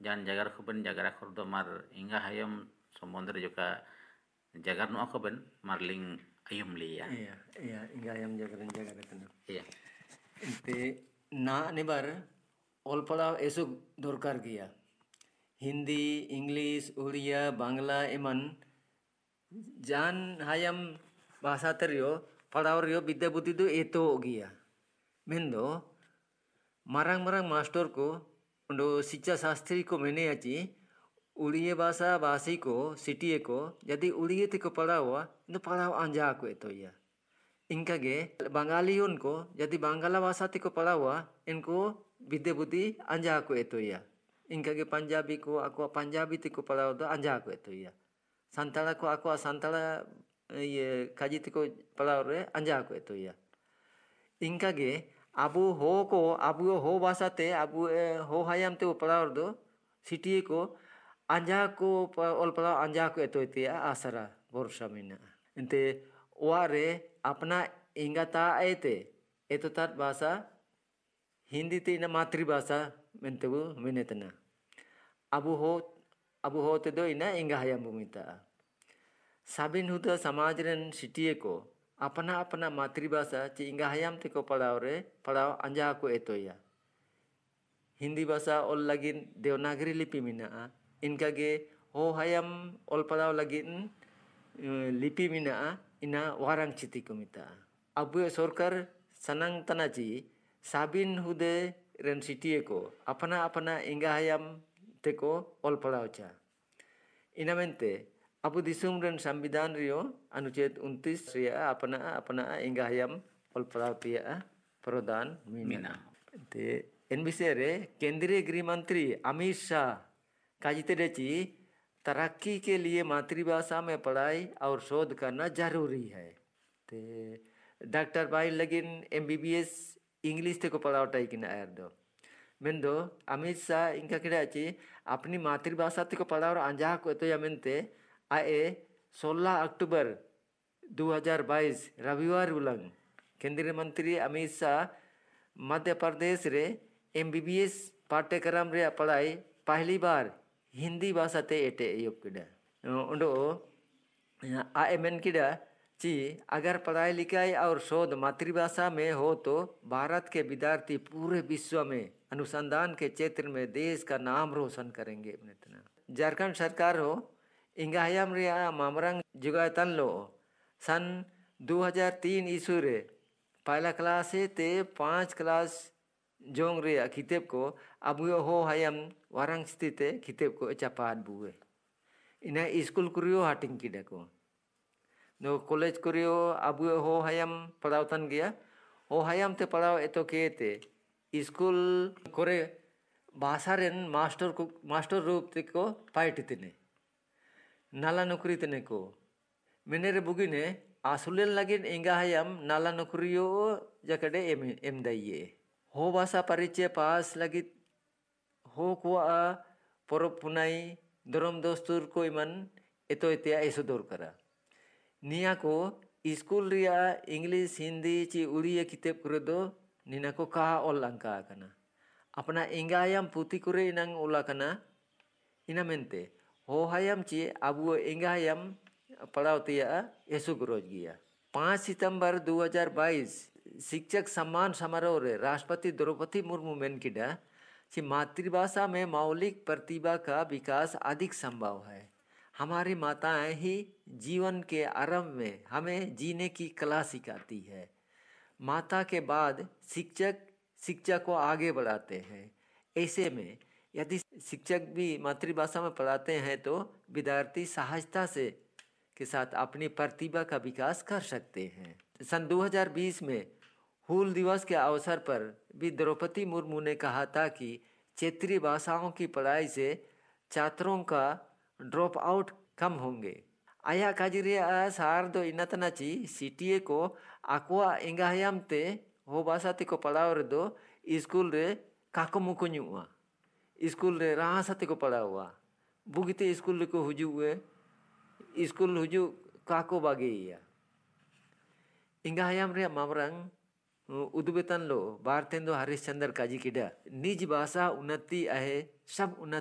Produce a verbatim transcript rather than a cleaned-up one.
Jan jagar kuben jagar akordo mar inga hayam somondre joka jagar no akoben marling ayum liya. Iya, iya, inga hayam jagaran jagar itu. Iya. Te na nebar ol pala esok dorkar gaya. Hindi, English, Udia, Bangla eman jan hayam bahasa teriyo padawario bidya buti tu eto gaya. Mendo marang-marang master ko उndo शिक्षा शास्त्री को मैंने अची उड़िया भाषा भाषी को city को यदि उड़िया ते को पढ़ा हुआ तो पढ़ा अंजा को तो या इनका गे बंगाली उनको यदि बांग्ला भाषा ते को पढ़ा हुआ इनको विद्या बुद्धि अंजा को तो या इनका गे पंजाबी को ako पंजाबी ते को पढ़ा हुआ तो अंजा को तो या संताला को ako संताला ये काजी ते को पढ़ा हुआ अंजा को तो या इनका गे abu ho ko abu ho bahasa te abu ho hayam te palaur do city ko anja ko ol pala anja ko eto te asara borsa mina ente ware apna ingata ete eto tat bahasa hindi te ina matri bahasa mente bu minetna abu ho abu ho te do ina inga hayam bumita sabin huda samaj ren city ko अपना अपना मातृभाषा ची इंगा हयाम ते को पढ़ाओ रे पढ़ाओ अंजा को एतो या हिंदी भाषा ओल लगिन देवनागरी लिपि मिना इनका गे हो हयाम ओल पढ़ाओ लगिन लिपि मिना इना वारंग चिति को मिता अब सरकार सनंग तना ची साबिन हुदे रेन सिटी को अपना अपना इंगा हयाम ते को ओल पढ़ाओ चा इना मेंते Abu disum dan संविधान रियो अनुच्छेद उनतीस रिया अपना अपना इंगा हयाम ओल पढ़ाओ तिया प्रदान मीना ते इन विषय रे केंद्रीय गृह मंत्री अमित शाह काजिते रेची तरक्की के लिए मातृभाषा में पढ़ाई और शोध करना जरूरी है ते डॉक्टर भाई लगिन एमबीबीएस इंग्लिश ते को पढ़ाओ टाई किना आयर दो मेंदो अमित शाह इनका किराची अपनी मातृभाषा ते को पढ़ाओ अंजा को तो या मेंते आए सोलह अक्टूबर दो हज़ार बाईस रविवार उलंग केंद्रीय मंत्री अमित शाह मध्य प्रदेश रे एमबीबीएस पाठ्यक्रम रे पढ़ाई पहली बार हिंदी भाषा ते एटे योग किडा उंडो आए मेन किडा ची अगर पढ़ाई लिखाई और शोध मातृभाषा में हो तो भारत के विद्यार्थी पूरे विश्व में अनुसंधान के क्षेत्र में देश का नाम रोशन करेंगे। झारखंड सरकार हो इंगा हयाम रिया मामरंग जुगातन लो सन दो हज़ार तीन ईस्वी रे पहला क्लास से ते पाँच क्लास जोंग रिया किताब को अबु हो हयाम वारंग स्थित किताब को चपात बुए इन्हें स्कूल कुरियो हाटिंग किडा को नो कॉलेज कुरियो अबु हो हयाम पढ़ावतन गया हो हयाम ते पढ़ाओ एतो के ते स्कूल करे भाषा रेन मास्टर को मास्टर रूप ते को पाइटितने नाला नौकरी तने को मेनेरे बुगिने आसुलेन लगिन इंगा हयाम नाला नौकरियो जकड़े एम एम दाइये हो भाषा परिचय पास लगित हो को परब पुनाई धर्म दस्तूर को इमन एतो इतिया ऐसो दौर करा निया को स्कूल रिया इंग्लिश हिंदी ची उड़िया किताब करे दो निना को कहा ओल अंका कना अपना इंगा हयाम पुती करे इनंग ओला कना इना मेंते हो हयाम ची अबु इंगा हयाम पढ़ाओ तिया यसु गुरोज गया। पाँच सितंबर दो हज़ार बाईस शिक्षक सम्मान समारोह रे राष्ट्रपति द्रौपदी मुर्मू मेन किडा ची मातृभाषा में मौलिक प्रतिभा का विकास अधिक संभव है। हमारी माताएं ही जीवन के आरंभ में हमें जीने की कला सिखाती है। माता के बाद शिक्षक शिक्षा को आगे बढ़ाते हैं। ऐसे में यदि शिक्षक भी मातृभाषा में पढ़ाते हैं तो विद्यार्थी सहजता से के साथ अपनी प्रतिभा का विकास कर सकते हैं। सन दो हज़ार बीस में हूल दिवस के अवसर पर भी द्रौपदी मुर्मू ने कहा था कि क्षेत्रीय भाषाओं की पढ़ाई से छात्रों का ड्रॉप आउट कम होंगे। आया काजिरिया सार दो इनतनाची सीटीए को आकुआ इंगा हयाम ते हो भाषा ते को पढ़ाओ रे दो स्कूल रे काको मुको नुआ स्कूल रे रहा सते को पढ़ा हुआ बुगिते स्कूल को हुजुए स्कूल हुजु काको बागेया इंगा हयाम रे मामरंग उदुबेतन लो भारतेंदु हरिश्चंद्र काजी किडा निज भाषा उन्नति आहे सब उन्नति